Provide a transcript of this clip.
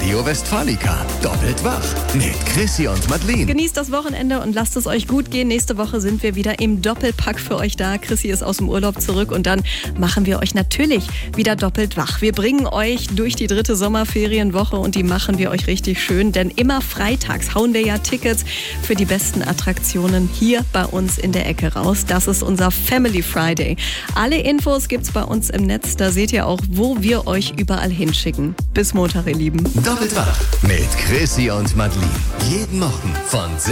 Radio Westfalica. Doppelt wach mit Chrissy und Madeleine. Genießt das Wochenende und lasst es euch gut gehen. Nächste Woche sind wir wieder im Doppelpack für euch da. Chrissy ist aus dem Urlaub zurück und dann machen wir euch natürlich wieder doppelt wach. Wir bringen euch durch die 3. Sommerferienwoche und die machen wir euch richtig schön, denn immer freitags hauen wir ja Tickets für die besten Attraktionen hier bei uns in der Ecke raus. Das ist unser Family Friday. Alle Infos gibt's bei uns im Netz. Da seht ihr auch, wo wir euch überall hinschicken. Bis Montag, ihr Lieben. Doppelt wach mit Chrissy und Madeleine. Jeden Morgen von